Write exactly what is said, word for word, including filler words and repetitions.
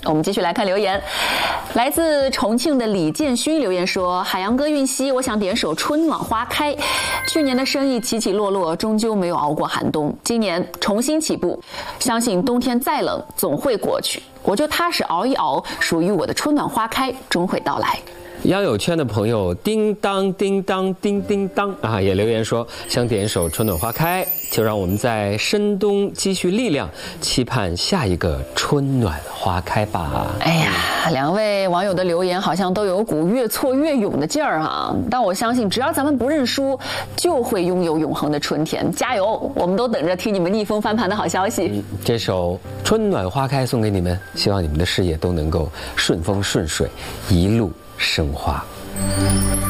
我们继续来看留言，来自重庆的李建勋留言说：“海洋歌韵西，我想点首《春暖花开》。去年的生意起起落落，终究没有熬过寒冬。今年重新起步，相信冬天再冷总会过去。我就踏实熬一熬，属于我的春暖花开终会到来。” 交友圈的朋友叮当叮当叮叮当啊，也留言说想点一首《春暖花开》，就让我们在深冬积蓄力量，期盼下一个春暖花开吧。 哎呀，两位网友的留言好像都有股越挫越勇的劲儿哈，但我相信只要咱们不认输，就会拥有永恒的春天。加油！我们都等着听你们逆风翻盘的好消息。 嗯、这首《春暖花开》送给你们，希望你们的事业都能够顺风顺水，一路生花。